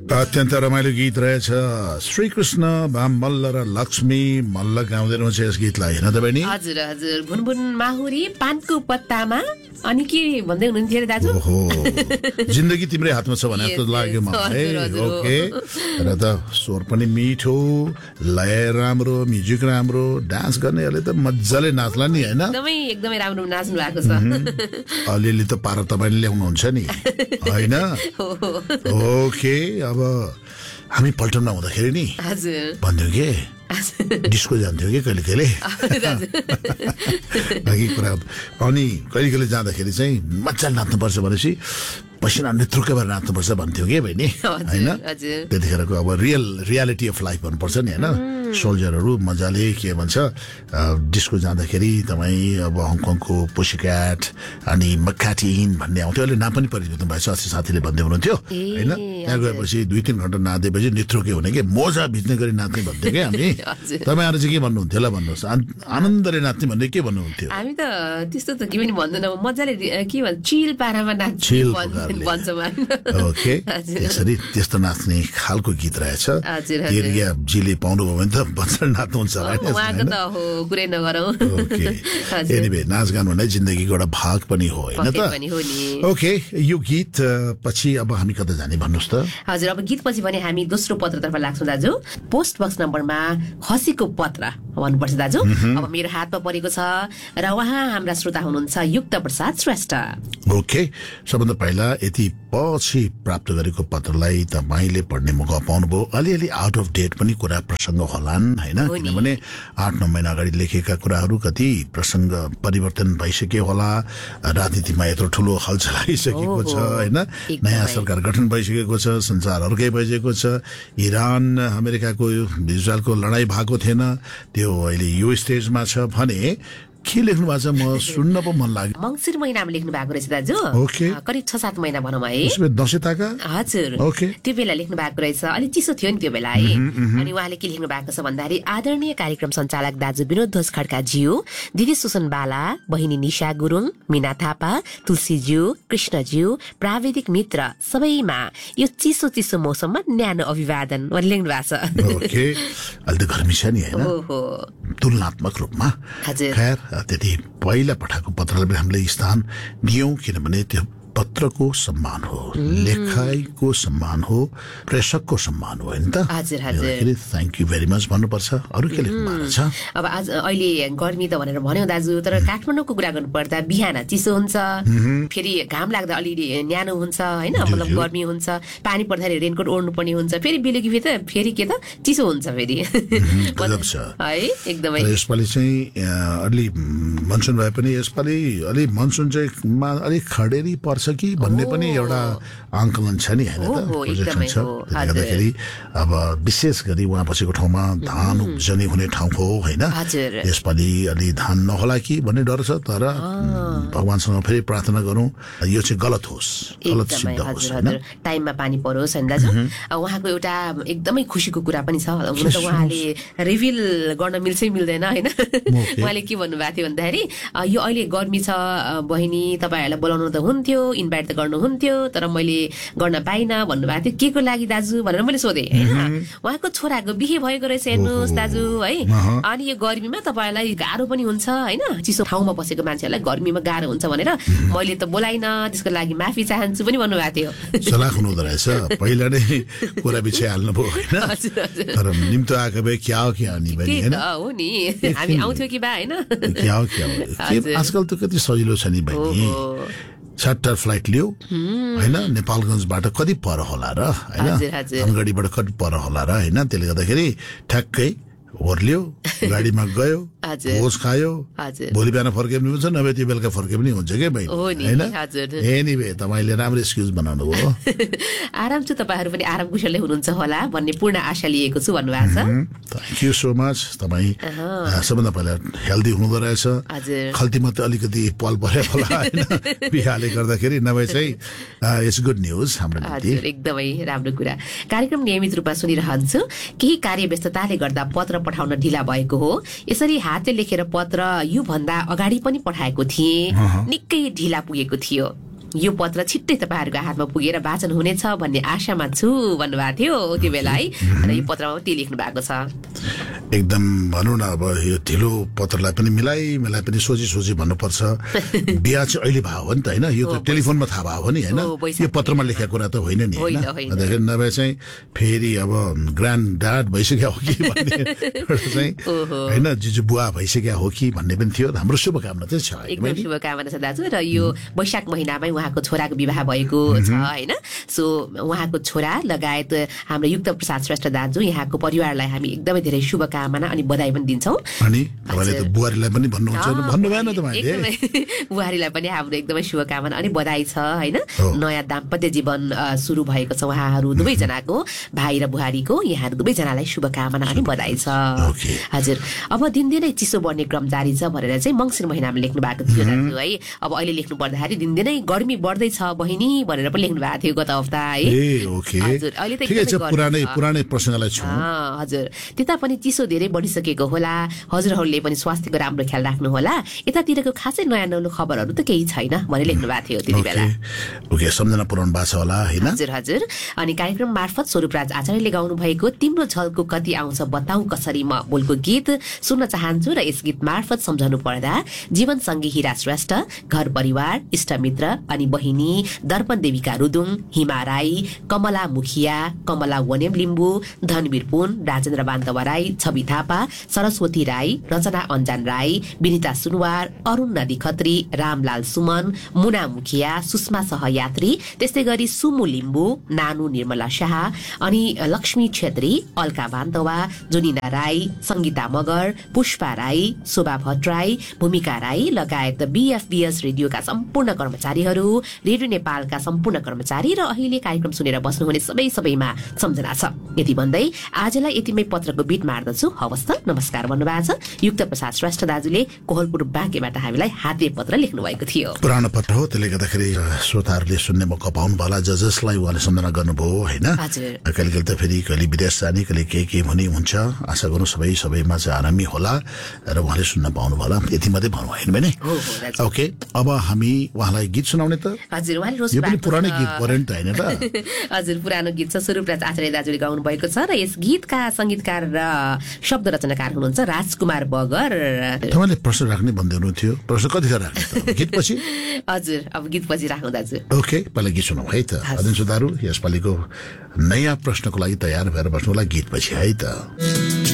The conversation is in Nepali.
अत्यन्त रमाइलो गीत रहेछ श्रीकृष्ण मल्ल र लक्ष्मी मल्ल गाउँदै रहन्छ यस गीतलाई हैन त बहिनी हजुर हजुर भुनभुन माहुरी पानको पत्तामा अनि के भन्दै हुनुहुन्थ्यो रे दाजु ओहो जिन्दगी तिम्रै हातमा छ भने जस्तो लाग्यो मलाई ओके र त स्वर पनि मिठो लय राम्रो म्युजिक राम्रो डान्स गर्नेहरूले त मज्जाले नाच्ला नि हैन एकदमै राम्रो नाच्नु भएको छ अलिअलि त पारा तपाईले ल्याउनुहुन्छ नि हैन ओके अब हामी पल्टनमा हुँदाखेरि नि हजुर भन्थ्यौ के डिस्को जान्थ्यौ कि कहिले कहिले बाँकी कुरा अनि कहिले कहिले जाँदाखेरि चाहिँ मजाले नाच्नुपर्छ भनेपछि पसिना नेत्रुकै भएर नाच्नुपर्छ भन्थ्यो कि बहिनी हैन त्यतिखेरको अब रियालिटी अफ लाइफ भन्नुपर्छ नि हैन सोल्जरहरू मजाले के भन्छ डिस्को जाँदाखेरि तपाईँ अब हङकङको पुसीक्याट अनि मक्काटिन भन्ने आउँथ्यो अहिले नाम पनि परिवर्तन भएछ अस्ति साथीले भन्दै हुनुहुन्थ्यो हैन त्यहाँ गएपछि 2-3 घण्टा नाचेपछि नेत्रुकै हुने के मोजा भिज्ने गरी नाच्ने भन्थ्यो कि हामी तपाईँहरू चाहिँ के भन्नुहुन्थ्यो ल भन्नुहोस् आनन्दले नाच्ने भन्ने के भन्नुहुन्थ्यो हामी त त्यस्तो त के पनि भन्दैनौँ मजाले के भन्छ चिल पारामा नाच्ने ओके यसरी त्यस्तो नाच्ने खालको गीत रहेछ एरिया जीले पाउनुभयो भने त बच्चा नाच्नुहुन्छ कुरै नगरौँ एनिवे नाचगान भन्ने जिन्दगीको एउटा भाग पनि हो हैन त ओके यो गीत पछि अब हामी कता जाने भन्नुहोस् त हजुर अब गीत पछि भने हामी दोस्रो पत्रतर्फ लाग्छौँ दाजु पोस्ट बक्स नम्बरमा खसीको पत्र भन्नुपर्छ दाजु अब मेरो हातमा परेको छ र उहाँ हाम्रा श्रोता हुनुहुन्छ युक्त प्रसाद श्रेष्ठ ओके सबभन्दा पहिला यति पछि प्राप्त गरेको पत्रलाई तपाईले पढ्ने मौका पाउनुभयो अलिअलि आउट अफ डेट पनि कुरा प्रसंग होलान् हैन किनभने 8-9 महिना अगाडि लेखेका कुराहरू कति प्रसंग परिवर्तन भइसक्यो होला राजनीतिमा यत्रो ठुलो हलचल आइसकेको छ हैन नयाँ सरकार गठन भइसकेको छ संसार अर्कै भइसकेको छ इरान अमेरिकाको इजरायलको लडाई भएको थिएन त्यो अहिले यो स्टेजमा छ भने के लेख्नु भएको छ म सुन्न पो मन लाग्यो मंसिर महिनामा लेख्नु भएको रहेछ दाजु करिब 6-7 महिना भनौँ है त्यसमा दशैं ताका हजुर त्यो बेला लेख्नु भएको रहेछ अलि चिसो थियो नि त्यो बेला है अनि उहाँले के लेख्नु भएको छ भन्दाखेरि आदरणीय कार्यक्रम सञ्चालक दाजु विनोद ध्वज खड्का ज्यू दिदी सुसन बाला बहिनी निशा गुरुङ मीना थापा तुलसी ज्यू कृष्ण ज्यू प्राविधिक मित्र सबैमा यो चिसो चिसो मौसममा न्यानो अभिवादन उहाँले लेख्नु भएको छ ओके अहिले त गर्मी छ नि हैन तुलनात्मक रूपमा खैर त्यति पहिला पठाएको पत्रलाई पनि हामीले स्थान दियौं किनभने त्यो पत्रको सम्मान हो लेखाइको सम्मान हो प्रेषकको सम्मान हो हैन त हजुर हजुर थ्यांक यू भेरी मच भन्नुपर्छ अरु के लेख्नु भएको छ अब आज अहिले गर्मी त भनेर भन्यो दाजु तर काठमाडौँको कुरा गर्नु पर्दा बिहान चिसो हुन्छ फेरि घाम लाग्दा अलि न्यानो हुन्छ हैन मतलब गर्मी हुन्छ पानी पर्दाखेरि रेनकोट ओढ्नु पर्ने हुन्छ फेरि बेलुकी फेरि के त चिसो हुन्छ फेरि है एकदमै यसपालि चाहिँ अलि मनसुन भए पनि यसपालि अलि मनसुन चाहिँ अलि खडेरी पर्छ कि भन्ने पनि एउटा आंकलन छ नि हैन त प्रोजेक्सन छ त्यसैले अब विशेष गरी वहाँ बसेको ठाउँमा धान उब्जनी हुने ठाउँ हो हैन यसपालि अलि धान नहोला कि भन्ने डर छ तर भगवानसँग फेरि प्रार्थना गरौँ यो चाहिँ गलत होस् गलत सिद्ध होस् हैन टाइममा पानी परोस् हैन दाजु उहाँको एउटा एकदमै खुसीको कुरा पनि छ हुन त उहाँले रिभिल गर्न मिल्छ मिल्दैन हैन उहाँले के भन्नु भएको थियो भन्दाखेरि यो अहिले गर्मी छ बहिनी तपाईहरुलाई बोलाउनु त हुन्थ्यो इन्भाइट त गर्नुहुन्थ्यो तर मैले गर्न पाइनँ भन्नुभएको थियो के को लागि दाजु भनेर मैले सोधेँ हैन उहाँको छोराको बिहे भएको रहेछ हेर्नुहोस् दाजु है अनि यो गर्मीमा तपाईलाई गाह्रो पनि हुन्छ हैन चिसो ठाउँमा बसेको मान्छेहरूलाई गर्मीमा गाह्रो हुन्छ भनेर मैले त बोलाइनँ त्यसको लागि माफी चाहन्छु पनि भन्नुभएको थियो चलाक हुनुहुँदो रहेछ पहिला नै कुरा बिछाइ हाल्नु भयो हैन तर निम्तो आएको भए क्या हो क्या नि बहिनी हैन हो नि हामी आउँथ्यौ कि बा हैन क्या हो आजकल त कति सजिलो छ नि बहिनी चार्टर फ्लाइट लियो हैन नेपालगञ्जबाट कति पर होला र हैन धनगढीबाट कति पर होला र हैन त्यसले गर्दाखेरि ठ्याक्कै ओर्लियो गाडीमा गयो भोज खायो भोलि बिहान फर्के पनि हुन्छ नभए त्यो बेलुका फर्के पनि हुन्छ के बहिनी हैन एनीवे तपाईले राम्रो एक्सक्युज बनाउनु भयो आराम छु तपाईहरु पनि आराम कुशलले हुनुहुन्छ होला भन्ने पूर्ण आशा लिएको छु भन्नुभएको छ थ्यांक यू सो मच तपाई सबभन्दा पहिला हेल्दी हुनुहुँदो रहेछ खल्तीमा त अलिकति पल परे होला हैन बिहाले गर्दाखेरि नभए चाहिँ इट्स गुड न्यूज हाम्रो लागि एकदमै राम्रो कुरा कार्यक्रम नियमित रूपमा सुनिरहन्छु केही कार्यव्यस्तताले गर्दा पत्र पठाउन ढिला भएको हो यसरी हातले लेखेर पत्र यो भन्दा अगाडि पनि पठाएको थिए निकै ढिला पुगेको थियो यो पत्र छिट्टै तपाईँहरूको हातमा पुगेर वाचन हुनेछ भन्ने आशामा छु भन्नुभएको थियो त्यो बेला है र यो पत्रमा त्यही लेख्नु भएको छ एकदम भनौँ न अब यो ढिलो पत्रलाई पनि मिलाइ पनि सोची भन्नुपर्छ बिहा चाहिँ अहिले भयो हो नि त होइन यो त टेलिफोनमा थाहा भयो नि होइन यो पत्रमा लेखेको कुरा त होइन नि होइन नभए चाहिँ फेरि अब ग्रान्ड ड्याड भइसक्यो हो कि भन्ने चाहिँ होइन जिजु बुवा भइसक्यो हो कि भन्ने पनि थियो हाम्रो शुभकामना चाहिँ छ एकदम शुभकामना छ दाजु र यो वैशाख महिनामै उहाँको छोराको विवाह भएको छ होइन सो उहाँको छोरा लगायत हाम्रो युक्त प्रसाद श्रेष्ठ दाजु यहाँको परिवारलाई हामी एकदमै धेरै शुभकामना अनि बधाई पनि दिन्छौँ अनि तपाईले त बुहारीलाई पनि भन्नुहुन्छ भन्नु भएन तपाईले बुहारीलाई पनि हाम्रो एकदमै शुभकामना अनि बधाई छ हैन नयाँ दाम्पत्य जीवन सुरु भएको छ उहाँहरू दुवै जनाको भाइ र बुहारीको यहाँहरू दुवै जनालाई शुभकामना अनि बधाई छ हजुर अब दिनदिनै चिसो बढ्ने क्रम जारी छ भनेर चाहिँ मङ्सिर महिनामा लेख्नु भएको थियो दाजु है अब अहिले लेख्नु पर्दाखेरि दिनदिनै गर्मी बढ्दै छ बहिनी भनेर पनि लेख्नु भएको थियो गत हप्ता है हजुर अहिले त पुरानै प्रसंगलाई छु हजुर त्यता पनि चिसो धेरै बढिसकेको होला हजुरहरूले पनि स्वास्थ्यको राम्रो ख्याल राख्नु होला यतातिरको खासै नयाँ नौलो खबरहरू त केही छैन भने लेख्नु भएको थियो त्यति बेला ओके सम्झना पुराउनु भएको छ होला हैन हजुर अनि कार्यक्रम मार्फत स्वरूपराज आचार्यले गाउनु भएको तिम्रो झलको कति आउँछ बताऊ कसरी म बोलको गीत सुन्न चाहन्छु र यस गीत मार्फत सम्झनु पर्दा जीवन सँगै हिरा श्रेष्ठ घर परिवार इष्टमित्र अनि बहिनी दर्पण देवीका रुदुङ हिमा राई कमला मुखिया कमला वनेम लिम्बू धनवीर पुन राजेन्द्र बान्तवा राई छवि थापा सरस्वती राई रचना अन्जान राई विनिता सुनवार अरुण नदी खत्री रामलाल सुमन मुना मुखिया सुषमा सहयात्री त्यस्तै गरी सुमु लिम्बू नानु निर्मला शाह अनि लक्ष्मी छेत्री अल्का बान्तवा जुनिना राई संगीता मगर पुष्पा राई शोभा भट्टराई भूमिका राई लगायत बीएफबीएस रेडियोका सम्पूर्ण कर्मचारीहरू रेडियो नेपालका सम्पूर्ण कर्मचारी र अहिले कार्यक्रम सुनेर बस्नुहुने सबैमा सम्झना छ यति भन्दै आजलाई यतिमै पत्रको बिट मार्दछु हवस् त नमस्कार भन्नुभएको छ युक्त प्रसाद श्रेष्ठ दाजुले कोहलपुर बाँकेबाट हामीलाई हाते पत्र लेख्नु भएको थियो पुरानो पत्र हो त्यसले गर्दाखेरि श्रोताहरूले सुन्ने मौका पाउनु होला जसलाई उहाँले सम्झना गर्नुभयो होइन कहिले त फेरि कहिले विदेश जाने कहिले के हुने हुन्छ आशा गर्नु सबैमा चाहिँ आरामी होला र उहाँले सुन्न पाउनु होला यति मात्रै भन्नु होइन भने ओके अब हामी उहाँलाई गीत सुनाउने त हजुर उहाँले यो पनि पुरानो गीत परेन त हैन त हजुर पुरानो गीत छ स्वरूपराज आचार्य दाजुले गाउनु भएको छ र यस गीतका संगीतकार र शब्द रचनाकार हुनुहुन्छ राजकुमार बगर तपाईले प्रश्न राख्ने भन्दै हुनुहुन्थ्यो प्रश्न कतिखेर राख्ने गीत पछि हजुर अब गीत पछि राख्नु दाजु ओके पहिला गीत सुनाऊ है त अदिन सुधारु यसपालिको नयाँ प्रश्नको लागि तयार भएर बस्नुलाई गीत पछि है त